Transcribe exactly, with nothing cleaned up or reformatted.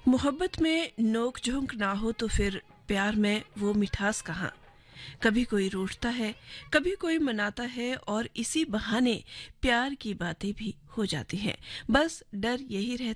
मोहब्बत में नोक झोंक ना हो तो फिर प्यार में वो मिठास कहाँ। कभी कोई रूठता है, कभी कोई मनाता है और इसी बहाने प्यार की बातें भी हो जाती हैं। बस डर यही रहता